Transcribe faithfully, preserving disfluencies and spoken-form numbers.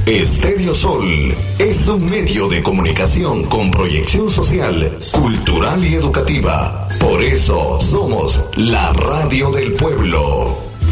Estéreo Sol es un medio de comunicación con proyección social, cultural y educativa. Por eso somos la radio del pueblo.